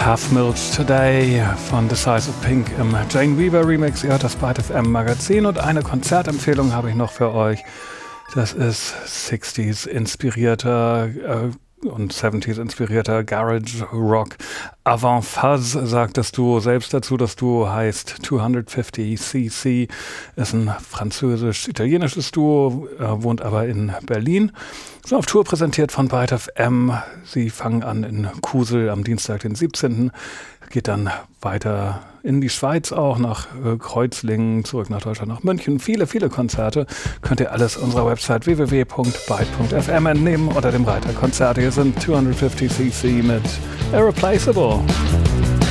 Half Milch Today von The Size of Pink im Jane Weaver Remix. Ihr hört das Byte FM Magazin und eine Konzertempfehlung habe ich noch für euch. Das ist 60s inspirierter und 70s inspirierter Garage Rock. Avant Fuzz sagt das Duo selbst dazu. Das Duo heißt 250cc, ist ein französisch-italienisches Duo, wohnt aber in Berlin. Sind auf Tour präsentiert von Byte FM. Sie fangen an in Kusel am Dienstag, den 17. Geht dann weiter in die Schweiz auch, nach Kreuzlingen, zurück nach Deutschland, nach München. Viele, viele Konzerte. Könnt ihr alles unserer Website www.byte.fm entnehmen unter dem Reiter Konzerte. Hier sind 250cc mit Irreplaceable.